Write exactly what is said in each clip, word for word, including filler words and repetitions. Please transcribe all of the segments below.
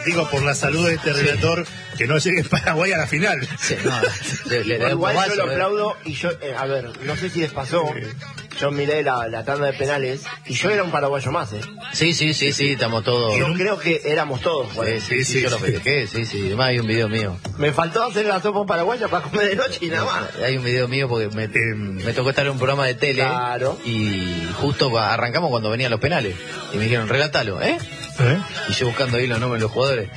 digo, por la salud de este sí. relator, que no llegue Paraguay a la final. Sí, no, le, le, le igual vaso, yo lo eh. aplaudo y yo, eh, a ver, no sé si les pasó, yo miré la, la tanda de penales y yo era un paraguayo más, ¿eh? Sí, sí, sí, sí, estamos todos. Yo creo que éramos todos, sí, sí, sí, sí, yo sí. lo festejé, sí, sí, además hay un video mío. Me faltó hacer la sopa paraguaya para comer de noche y nada más. Hay un video mío porque me, me tocó estar en un programa de tele claro. y justo arrancamos cuando venían los penales y me dijeron, relátalo, ¿eh? ¿Eh? Y yo buscando ahí los nombres de los jugadores.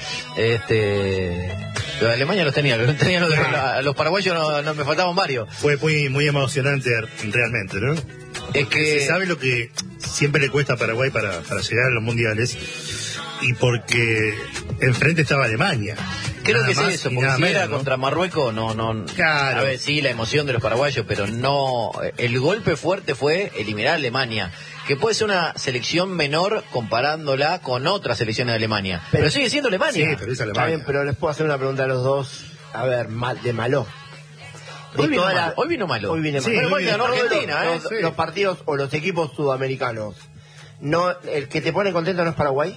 Este, los de Alemania los tenía, los, tenía los, de, la, los paraguayos no, no me faltaban varios. Fue muy, muy emocionante realmente, ¿no? Es que se sabe lo que siempre le cuesta a Paraguay para, para llegar a los mundiales y porque enfrente estaba Alemania. Creo que es eso, porque si era ¿no? contra Marruecos, no, no. Claro. A ver, sí, la emoción de los paraguayos, pero no. El golpe fuerte fue eliminar a Alemania, que puede ser una selección menor comparándola con otras selecciones de Alemania. Pero, pero sigue siendo Alemania. Sí, pero es Alemania. Está bien, pero les puedo hacer una pregunta a los dos. A ver, mal, de malo. Hoy vino, la... mal, hoy vino malo. Hoy viene sí, malo. Hoy ganó Argentina, los, ¿eh? Los, sí. los partidos o los equipos sudamericanos. No, el que te pone contento no es Paraguay.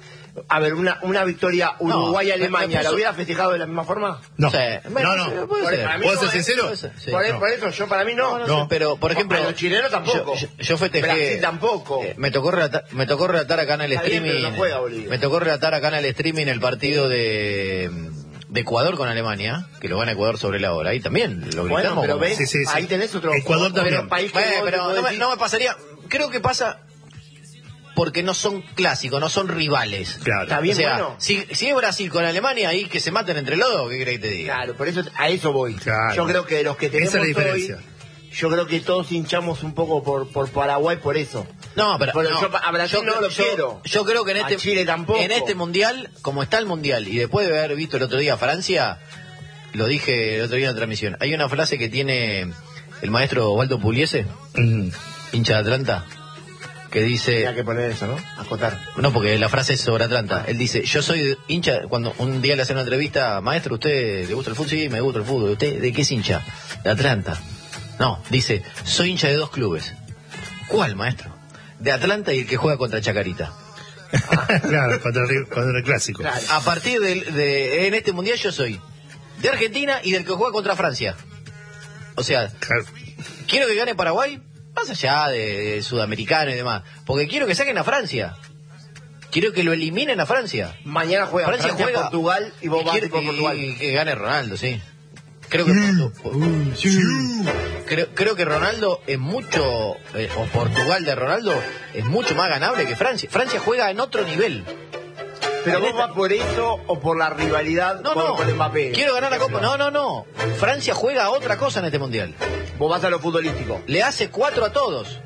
A ver, una, una victoria Uruguay-Alemania, no, ¿la hubiera festejado de la misma forma? No, sí. no, no. Puede por, ser. para mí ¿Puedo no ser sincero? Puede ser. Sí. Por, no. por eso, yo para mí no. No, no, no. Pero, por ejemplo... A los chilenos tampoco. Yo, yo, yo festejé... Brasil tampoco. Eh, me, tocó relatar, me tocó relatar acá en el Está streaming... bien, pero no juega, Bolivia. Me tocó relatar acá en el streaming el partido de... de Ecuador con Alemania, que lo gana Ecuador sobre la hora. Ahí también lo gritamos. Bueno, pero como... ves, sí, sí, sí. ahí tenés otro... Ecuador también. Pero, país bueno, que pero no me, no me pasaría... Creo que pasa... porque no son clásicos, no son rivales. Claro. Está bien, o sea, bueno. si, si es Brasil con Alemania, ahí que se maten entre los dos, ¿qué crees que te diga? Claro, por eso a eso voy. Claro. Yo creo que de los que tenemos Esa es la diferencia. hoy, yo creo que todos hinchamos un poco por, por Paraguay por eso. No, pero, pero no, yo a Brasil yo, no lo yo, quiero. Yo creo que en este, a Chile tampoco. En este mundial, como está el mundial, y después de haber visto el otro día Francia, lo dije el otro día en la transmisión, hay una frase que tiene el maestro Waldo Pugliese, Mm. hincha de Atlanta, que dice... Tenía que poner eso, ¿no? Acotar. No, porque la frase es sobre Atlanta. Él dice, yo soy hincha, cuando un día le hacen una entrevista, maestro, ¿usted le gusta el fútbol? Sí, me gusta el fútbol. ¿Usted de qué es hincha? De Atlanta. No, dice, soy hincha de dos clubes. ¿Cuál, maestro? De Atlanta y el que juega contra Chacarita. Claro, contra el, contra el clásico. Claro. A partir de, de, en este mundial yo soy de Argentina y del que juega contra Francia. O sea, Claro. quiero que gane Paraguay, más allá de, de sudamericano y demás, porque quiero que saquen a Francia. Quiero que lo eliminen a Francia. Mañana juega Francia, Francia, juega Portugal y vos y vas quiero- por Portugal. y- y que gane Ronaldo, sí. Creo que Portu- creo, creo que Ronaldo es mucho, eh, o Portugal de Ronaldo es mucho más ganable que Francia. Francia juega en otro nivel. Pero vos vas por eso o por la rivalidad No, con, no. con Mbappé. Quiero ganar la Copa. No, no, no. Francia juega a otra cosa en este mundial. Vos vas a lo futbolístico. Le hace cuatro a todos,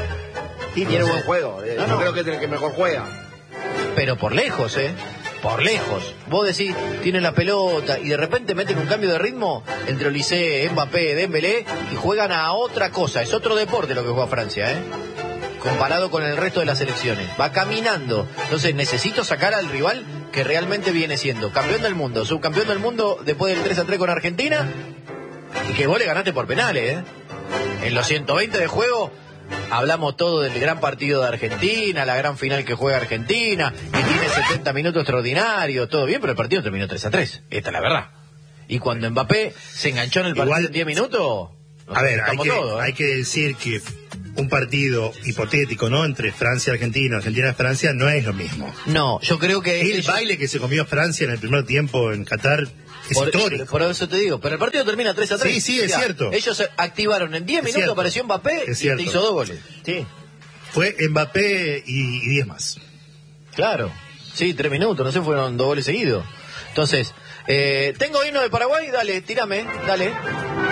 Sí, tiene buen juego. Eh, No, yo no. creo que es el que mejor juega. pero por lejos, ¿eh? Por lejos. Vos decís, tienen la pelota y de repente meten un cambio de ritmo entre Olise, Mbappé, Dembélé y juegan a otra cosa. Es otro deporte lo que juega Francia, ¿eh? Comparado con el resto de las selecciones. Va caminando. Entonces necesito sacar al rival que realmente viene siendo campeón del mundo, subcampeón del mundo después del tres a tres con Argentina y que vos le ganaste por penales, ¿eh? En los ciento veinte de juego hablamos todo del gran partido de Argentina, la gran final que juega Argentina, que tiene setenta minutos extraordinarios, todo bien, pero el partido terminó tres a tres. Esta es la verdad. Y cuando Mbappé se enganchó en el partido Igual- en diez minutos, nos A ver, hay estamos que, todos, ¿eh? hay que decir que un partido hipotético, ¿no? Entre Francia y Argentina, Argentina y Francia, no es lo mismo. No, yo creo que... El ellos- baile que se comió Francia en el primer tiempo en Qatar es por, histórico. por eso te digo, pero el partido termina tres a tres. Sí, sí, es cierto. Ellos activaron en diez Es minutos, cierto. apareció Mbappé Es y cierto. te hizo dos goles. Sí. Fue Mbappé y, y diez más. Claro, sí, tres minutos, no sé, fueron dos goles seguidos. Entonces, eh, tengo himno de Paraguay, dale, tírame, dale.